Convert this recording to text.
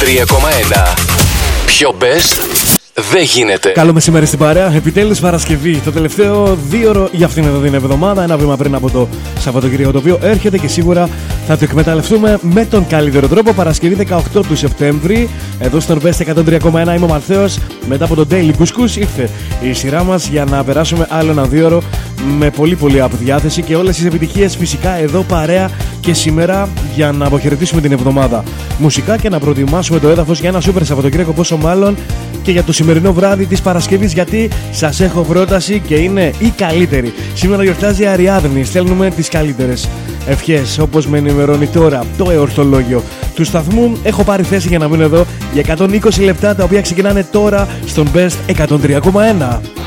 103,1. Πιο best δεν γίνεται. Καλό μεσημέρι στην παρέα. Επιτέλους Παρασκευή. Το τελευταίο 2ωρο για αυτήν εδώ την εβδομάδα. Ένα βήμα πριν από το Σαββατοκύριακο, το οποίο έρχεται και σίγουρα θα το εκμεταλλευτούμε με τον καλύτερο τρόπο. Παρασκευή 18 του Σεπτέμβρη. Εδώ στον Best 103,1 είμαι ο Μαρθέος. Μετά από τον Daily Couscous ήρθε η σειρά μας για να περάσουμε άλλο ένα 2ωρο με πολύ από διάθεση και όλες τις επιτυχίες φυσικά εδώ παρέα και σήμερα για να αποχαιρετήσουμε την εβδομάδα μουσικά και να προετοιμάσουμε το έδαφος για ένα σούπερ Σαββατοκύριακο, πόσο μάλλον και για το σημερινό βράδυ της Παρασκευής, γιατί σας έχω πρόταση και είναι η καλύτερη. Σήμερα γιορτάζει η Αριάδνη, στέλνουμε τις καλύτερες ευχές όπως με ενημερώνει τώρα το εορτολόγιο του σταθμού. Έχω πάρει θέση για να μείνω εδώ για 120 λεπτά, τα οποία ξεκινάνε τώρα στον Best 103,1.